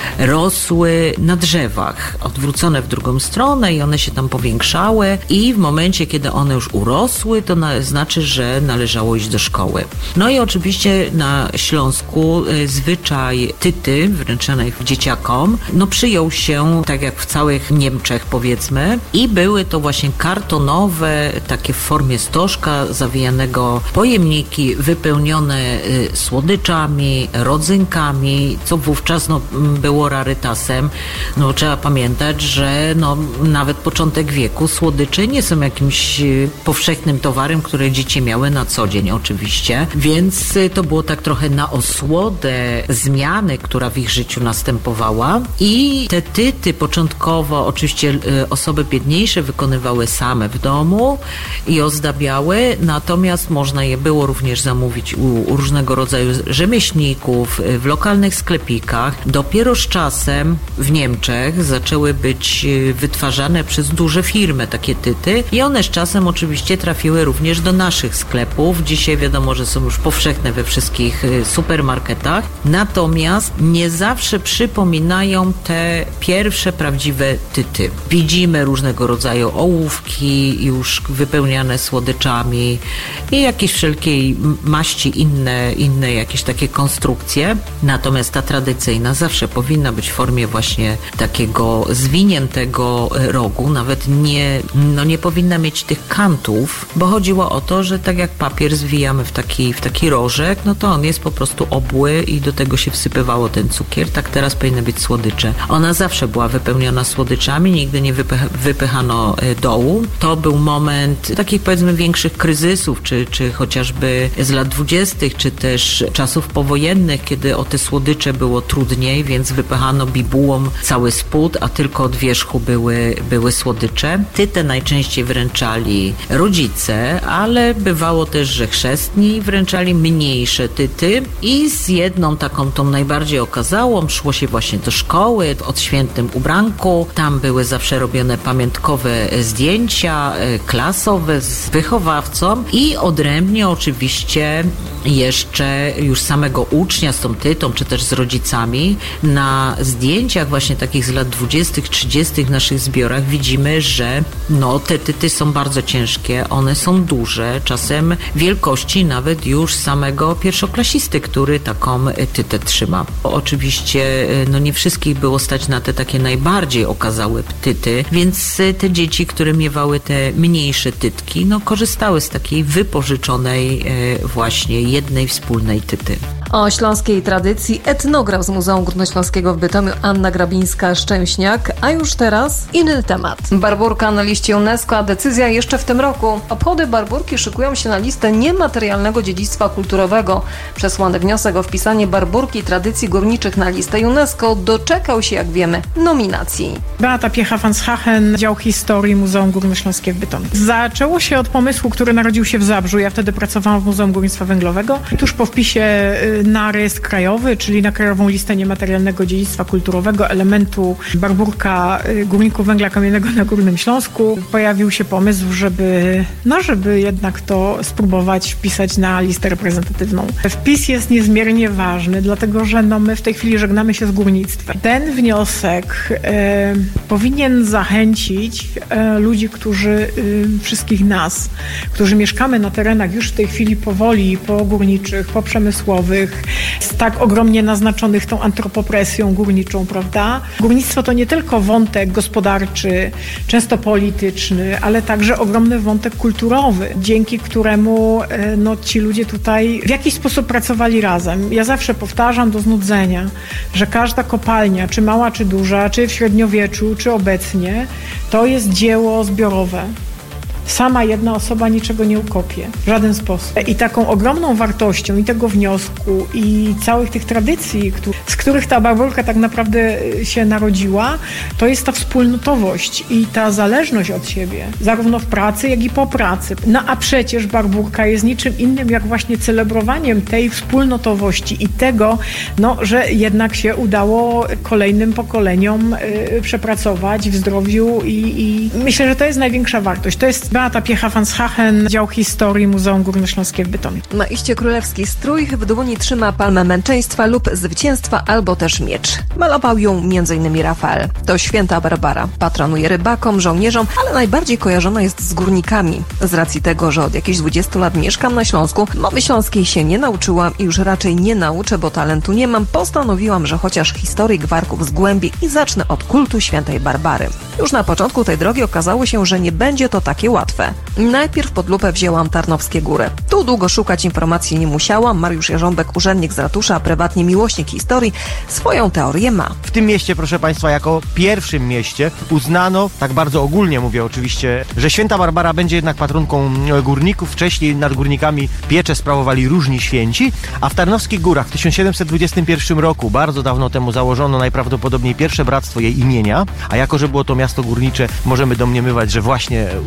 rosły na drzewach, odwrócone w drugą stronę i one się tam powiększały i w momencie, kiedy one już urosły, to na, znaczy, że należało iść do szkoły. No i oczywiście na Śląsku zwyczaj tyty wręczanej dzieciakom, no przyjął się, tak jak w całych Niemczech powiedzmy, i były to właśnie kartonowe, takie w formie stożka zawijanego pojemniki wypełnione słodyczami, rodzynkami, co wówczas no, było rarytasem. No, trzeba pamiętać, że no, nawet początek wieku słodycze nie są jakimś powszechnym towarem, które dzieci miały na co dzień oczywiście, więc to było tak trochę na osłodę zmiany, która w ich życiu następowała i te tyty początkowo oczywiście osoby biedniejsze wykonywały same w domu i ozdabiały, natomiast można je było również zamówić u, u różnego różnego rodzaju rzemieślników w lokalnych sklepikach. Dopiero z czasem w Niemczech zaczęły być wytwarzane przez duże firmy takie tyty i one z czasem oczywiście trafiły również do naszych sklepów. Dzisiaj wiadomo, że są już powszechne we wszystkich supermarketach. Natomiast nie zawsze przypominają te pierwsze prawdziwe tyty. Widzimy różnego rodzaju ołówki już wypełniane słodyczami i jakieś wszelkiej maści inne, inne jakieś takie konstrukcje. Natomiast ta tradycyjna zawsze powinna być w formie właśnie takiego zwiniętego rogu. Nawet nie, no nie powinna mieć tych kantów, bo chodziło o to, że tak jak papier zwijamy w taki, w taki rożek, no to on jest po prostu obły i do tego się wsypywało ten cukier. Tak teraz powinny być słodycze. Ona zawsze była wypełniona słodyczami, nigdy nie wypych- wypychano dołu. To był moment takich powiedzmy większych kryzysów, czy, czy chociażby z lat dwudziestych, czy też czasów powojennych, kiedy o te słodycze było trudniej, więc wypychano bibułą cały spód, a tylko od wierzchu były, były słodycze. Tytę najczęściej wręczali rodzice, ale bywało też, że chrzestni wręczali mniejsze tyty i z jedną taką tą najbardziej okazałą szło się właśnie do szkoły, od świętym ubranku. Tam były zawsze robione pamiątkowe zdjęcia klasowe z wychowawcą i odrębnie oczywiście jeszcze już samego ucznia z tą tytą, czy też z rodzicami. Na zdjęciach właśnie takich z lat dwudziestych, trzydziestych w naszych zbiorach widzimy, że no te tyty są bardzo ciężkie, one są duże, czasem wielkości nawet już samego pierwszoklasisty, który taką tytę trzyma. Oczywiście no nie wszystkich było stać na te takie najbardziej okazałe tyty, więc te dzieci, które miewały te mniejsze tytki, no korzystały z takiej wypożyczonej właśnie jednej wspólnej tyty. O śląskiej tradycji etnograf z Muzeum Górnośląskiego w Bytomiu Anna Grabińska-Szczęśniak, a już teraz inny temat. Barburka na liście UNESCO, a decyzja jeszcze w tym roku. Obchody Barburki szykują się na listę niematerialnego dziedzictwa kulturowego. Przesłany wniosek o wpisanie Barburki tradycji górniczych na listę UNESCO doczekał się, jak wiemy, nominacji. Beata Piecha-Vanshagen, dział historii Muzeum Górnośląskie w Bytomiu. Zaczęło się od pomysłu, który narodził się w Zabrzu. Ja wtedy pracowałam w Muzeum Górnictwa Węglowego. Tuż po wpisie na rejestr krajowy, czyli na krajową listę niematerialnego dziedzictwa kulturowego elementu Barburka górników węgla kamiennego na Górnym Śląsku, pojawił się pomysł, żeby, no, żeby jednak to spróbować wpisać na listę reprezentatywną. Wpis jest niezmiernie ważny, dlatego że no, my w tej chwili żegnamy się z górnictwem. Ten wniosek e, powinien zachęcić e, ludzi, którzy, e, wszystkich nas, którzy mieszkamy na terenach już w tej chwili powoli pogórniczych, poprzemysłowych, z tak ogromnie naznaczonych tą antropopresją górniczą, prawda? Górnictwo to nie tylko wątek gospodarczy, często polityczny, ale także ogromny wątek kulturowy, dzięki któremu no, ci ludzie tutaj w jakiś sposób pracowali razem. Ja zawsze powtarzam do znudzenia, że każda kopalnia, czy mała, czy duża, czy w średniowieczu, czy obecnie, to jest dzieło zbiorowe. Sama jedna osoba niczego nie ukopie, w żaden sposób. I taką ogromną wartością i tego wniosku i całych tych tradycji, z których ta Barburka tak naprawdę się narodziła, to jest ta wspólnotowość i ta zależność od siebie, zarówno w pracy, jak i po pracy. No a przecież Barburka jest niczym innym, jak właśnie celebrowaniem tej wspólnotowości i tego, no, że jednak się udało kolejnym pokoleniom y, przepracować w zdrowiu i, i myślę, że to jest największa wartość. To jest Beata Piecha-Vanshagen, dział historii Muzeum Górnośląskie w Bytomiu. Ma iście królewski strój, w dłoni trzyma palmę męczeństwa lub zwycięstwa albo też miecz. Malował ją między innymi Rafael. To święta Barbara. Patronuje rybakom, żołnierzom, ale najbardziej kojarzona jest z górnikami. Z racji tego, że od jakichś dwudziestu lat mieszkam na Śląsku, mowy śląskiej się nie nauczyłam i już raczej nie nauczę, bo talentu nie mam, postanowiłam, że chociaż historii gwarków zgłębię i zacznę od kultu świętej Barbary. Już na początku tej drogi okazało się, że nie będzie to takie łatwe. Najpierw pod lupę wzięłam Tarnowskie Góry. Tu długo szukać informacji nie musiałam. Mariusz Jarząbek, urzędnik z ratusza, a prywatnie miłośnik historii, swoją teorię ma. W tym mieście, proszę Państwa, jako pierwszym mieście uznano, tak bardzo ogólnie mówię oczywiście, że święta Barbara będzie jednak patronką górników. Wcześniej nad górnikami pieczę sprawowali różni święci, a w Tarnowskich Górach w tysiąc siedemset dwudziestym pierwszym roku, bardzo dawno temu, założono najprawdopodobniej pierwsze bractwo jej imienia, a jako że było to miasto górnicze, możemy domniemywać, że właśnie obrano sobie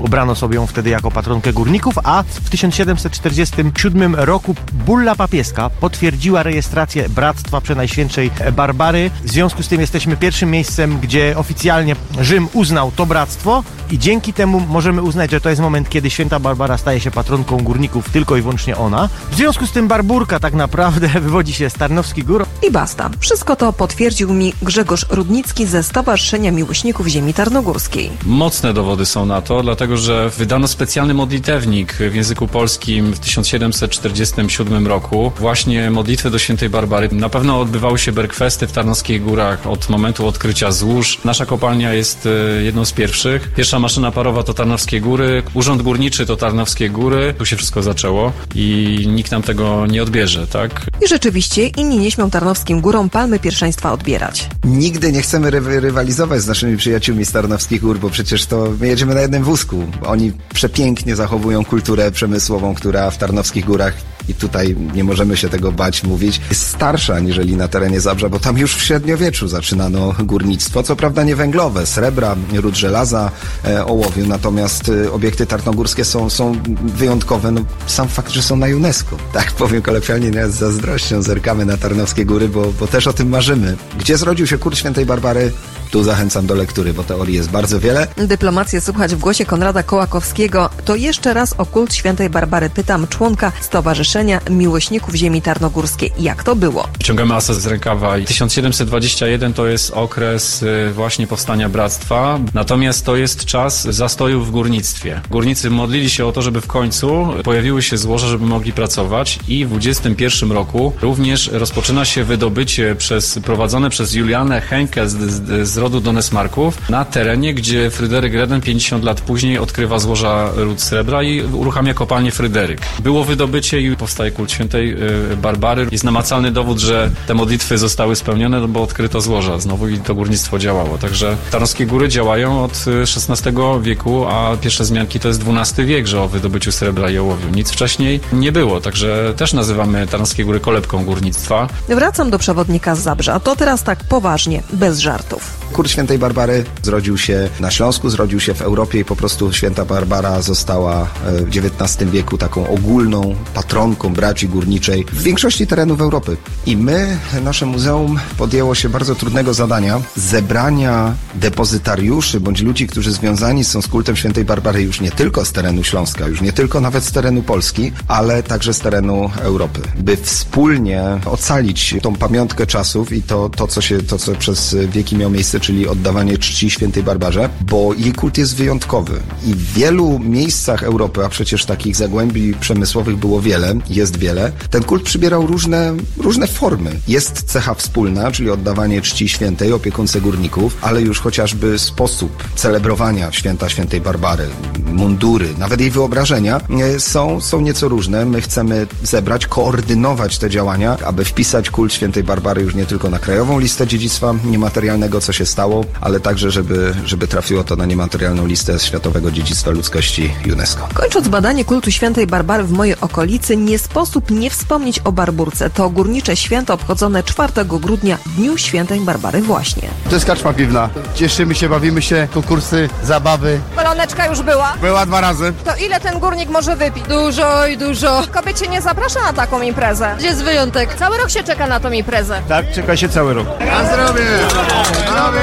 ją wtedy jako patronkę górników, a w tysiąc siedemset czterdziestym siódmym roku bulla papieska potwierdziła rejestrację Bractwa Przenajświętszej Barbary. W związku z tym jesteśmy pierwszym miejscem, gdzie oficjalnie Rzym uznał to bractwo i dzięki temu możemy uznać, że to jest moment, kiedy święta Barbara staje się patronką górników, tylko i wyłącznie ona. W związku z tym Barburka tak naprawdę wywodzi się z Tarnowskich Gór. I basta. Wszystko to potwierdził mi Grzegorz Rudnicki ze Stowarzyszenia Miłośników Ziemi Tarnogórskiej. Mocne dowody są na to, dlatego że wydano specjalny modlitewnik w języku polskim w tysiąc siedemset czterdziestym siódmym roku. Właśnie modlitwy do świętej Barbary. Na pewno odbywały się berkwesty w Tarnowskich Górach od momentu odkrycia złóż. Nasza kopalnia jest jedną z pierwszych. Pierwsza maszyna parowa to Tarnowskie Góry, urząd górniczy to Tarnowskie Góry. Tu się wszystko zaczęło i nikt nam tego nie odbierze, tak? I rzeczywiście inni nie śmią Tarnowskim Górom palmy pierwszeństwa odbierać. Nigdy nie chcemy ry- rywalizować z naszymi przyjaciółmi z Tarnowskich Gór, bo przecież to my jedziemy na jednym wózku. Oni przepięknie zachowują kulturę przemysłową, która w Tarnowskich Górach, i tutaj nie możemy się tego bać mówić, jest starsza aniżeli na terenie Zabrza, bo tam już w średniowieczu zaczynano górnictwo, co prawda nie węglowe, srebra, ród żelaza, e, ołowiu, natomiast e, obiekty tarnogórskie są, są wyjątkowe, no sam fakt, że są na UNESCO. Tak powiem kolokwialnie, nie z zazdrością zerkamy na Tarnowskie Góry, bo, bo też o tym marzymy. Gdzie zrodził się kult świętej Barbary? Tu zachęcam do lektury, bo teorii jest bardzo wiele. Dyplomację słuchać w głosie Konrada Kołakowskiego. To jeszcze raz o kult świętej Barbary pytam członka Stowarzyszenia Miłośników Ziemi Tarnogórskiej. Jak to było? Ciągamy asa z rękawa i tysiąc siedemset dwudziesty pierwszy to jest okres właśnie powstania Bractwa, natomiast to jest czas zastoju w górnictwie. Górnicy modlili się o to, żeby w końcu pojawiły się złoża, żeby mogli pracować i w dwudziestym pierwszym roku również rozpoczyna się wydobycie przez, prowadzone przez Julianę Henke z, z, z rodu Donesmarków na terenie, gdzie Fryderyk Reden pięćdziesiąt lat później odkrywa złoża ród srebra i uruchamia kopalnię Fryderyk. Było wydobycie i powstaje kult świętej Barbary. Jest namacalny dowód, że te modlitwy zostały spełnione, bo odkryto złoża znowu i to górnictwo działało. Także Tarnowskie Góry działają od szesnastego wieku, a pierwsze wzmianki to jest dwunasty wiek, że o wydobyciu srebra i ołowiu. Nic wcześniej nie było, także też nazywamy Tarnowskie Góry kolebką górnictwa. Wracam do przewodnika z Zabrza. To teraz tak poważnie, bez żartów. Kult świętej Barbary zrodził się na Śląsku, zrodził się w Europie i po prostu święta Barbara została w dziewiętnastym wieku taką ogólną patronką braci górniczej w większości terenów Europy. I my, nasze muzeum podjęło się bardzo trudnego zadania zebrania depozytariuszy bądź ludzi, którzy związani są z kultem świętej Barbary już nie tylko z terenu Śląska, już nie tylko nawet z terenu Polski, ale także z terenu Europy, by wspólnie ocalić tą pamiątkę czasów i to, to, co się, to, co przez wieki miało miejsce, czyli oddawanie czci świętej Barbarze, bo jej kult jest wyjątkowy. I w wielu miejscach Europy, a przecież takich zagłębi przemysłowych było wiele, jest wiele, ten kult przybierał różne, różne formy. Jest cecha wspólna, czyli oddawanie czci świętej, opiekunce górników, ale już chociażby sposób celebrowania święta świętej Barbary, mundury, nawet jej wyobrażenia są, są nieco różne. My chcemy zebrać, koordynować te działania, aby wpisać kult świętej Barbary już nie tylko na krajową listę dziedzictwa niematerialnego, co się stało, ale także, żeby, żeby trafiło to na niematerialną listę Światowego Dziedzictwa Ludzkości UNESCO. Kończąc badanie kultu świętej Barbary w mojej okolicy, nie sposób nie wspomnieć o Barburce. To górnicze święto obchodzone czwartego grudnia, Dniu Świętej Barbary właśnie. To jest karczma piwna. Cieszymy się, bawimy się, konkursy, zabawy. Baloneczka już była? Była dwa razy. To ile ten górnik może wypić? Dużo i dużo. Kobiet się nie zaprasza na taką imprezę. Gdzie jest wyjątek? Cały rok się czeka na tą imprezę. Tak, czeka się cały rok. Na zdrowie! Zdrowie!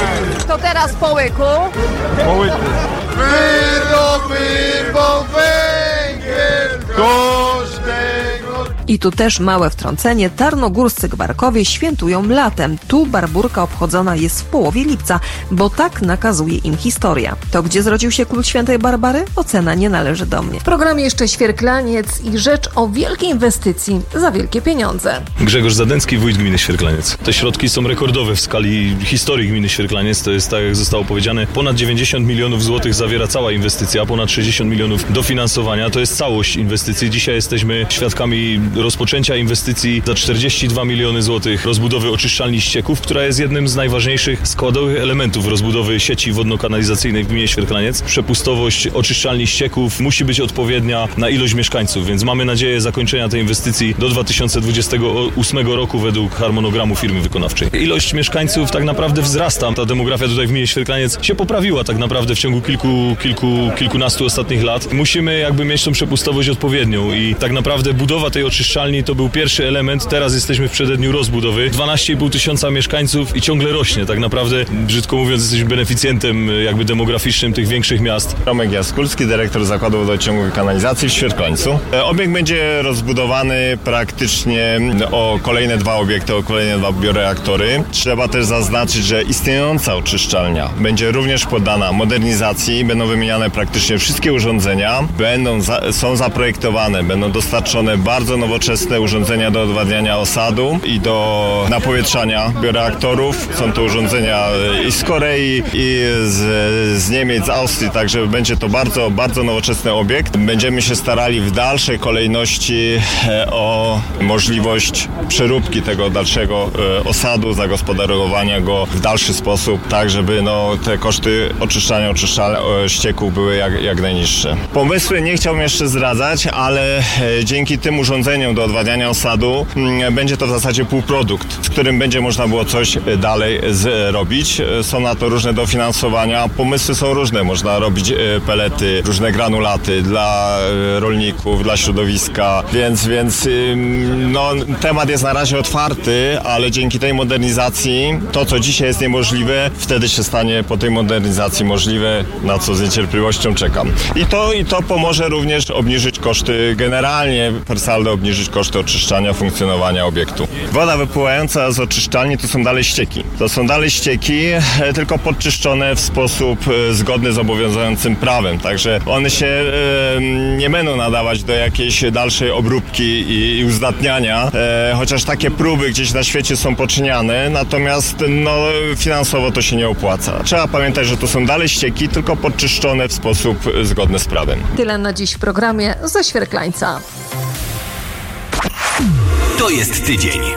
To teraz po łyku. Po łyku. Wyroby, bo węgiel każdego. I tu też małe wtrącenie. Tarnogórscy gwarkowie świętują latem. Tu Barburka obchodzona jest w połowie lipca, bo tak nakazuje im historia. To gdzie zrodził się kult świętej Barbary? Ocena nie należy do mnie. W programie jeszcze Świerklaniec i rzecz o wielkiej inwestycji za wielkie pieniądze. Grzegorz Zadęcki, wójt gminy Świerklaniec. Te środki są rekordowe w skali historii gminy Świerklaniec. To jest, tak jak zostało powiedziane, ponad dziewięćdziesiąt milionów złotych zawiera cała inwestycja, ponad sześćdziesiąt milionów dofinansowania. To jest całość inwestycji. Dzisiaj jesteśmy świadkami rozpoczęcia inwestycji za czterdzieści dwa miliony złotych rozbudowy oczyszczalni ścieków, która jest jednym z najważniejszych składowych elementów rozbudowy sieci wodno-kanalizacyjnej w gminie Świerklaniec. Przepustowość oczyszczalni ścieków musi być odpowiednia na ilość mieszkańców, więc mamy nadzieję zakończenia tej inwestycji do dwa tysiące dwudziestego ósmego roku według harmonogramu firmy wykonawczej. Ilość mieszkańców tak naprawdę wzrasta. Ta demografia tutaj w gminie Świerklaniec się poprawiła tak naprawdę w ciągu kilku, kilku, kilkunastu ostatnich lat. Musimy jakby mieć tą przepustowość odpowiednią i tak naprawdę budowa tej oczyszczalni to był pierwszy element. Teraz jesteśmy w przededniu rozbudowy. dwanaście i pół tysiąca mieszkańców i ciągle rośnie. Tak naprawdę, brzydko mówiąc, jesteśmy beneficjentem jakby demograficznym tych większych miast. Tomek Jaskulski, dyrektor Zakładu Wodociągu i Kanalizacji w Świerklańcu. Obiekt będzie rozbudowany praktycznie o kolejne dwa obiekty, o kolejne dwa bioreaktory. Trzeba też zaznaczyć, że istniejąca oczyszczalnia będzie również poddana modernizacji, będą wymieniane praktycznie wszystkie urządzenia, będą za, są zaprojektowane, będą dostarczone bardzo nowoczesne urządzenia do odwadniania osadu i do napowietrzania bioreaktorów. Są to urządzenia i z Korei, i z, z Niemiec, z Austrii, także będzie to bardzo, bardzo nowoczesny obiekt. Będziemy się starali w dalszej kolejności o możliwość przeróbki tego dalszego osadu, zagospodarowania go w dalszy sposób, tak żeby no, te koszty oczyszczania, oczyszczania ścieków były jak, jak najniższe. Pomysły nie chciałbym jeszcze zdradzać, ale dzięki tym urządzeniom do odwadniania osadu będzie to w zasadzie półprodukt, z którym będzie można było coś dalej zrobić. Są na to różne dofinansowania. Pomysły są różne. Można robić pelety, różne granulaty dla rolników, dla środowiska, więc, więc no, temat jest na razie otwarty, ale dzięki tej modernizacji to, co dzisiaj jest niemożliwe, wtedy się stanie po tej modernizacji możliwe, na co z niecierpliwością czekam. I to, i to pomoże również obniżyć koszty, generalnie per saldo obniżyć koszty oczyszczania, funkcjonowania obiektu. Woda wypływająca z oczyszczalni to są dalej ścieki. To są dalej ścieki, tylko podczyszczone w sposób zgodny z obowiązującym prawem. Także one się e, nie będą nadawać do jakiejś dalszej obróbki i, i uzdatniania, e, chociaż takie próby gdzieś na świecie są poczyniane, natomiast no, finansowo to się nie opłaca. Trzeba pamiętać, że to są dalej ścieki, tylko podczyszczone w sposób zgodny z prawem. Tyle na dziś w programie ze Świerklańca. To jest tydzień.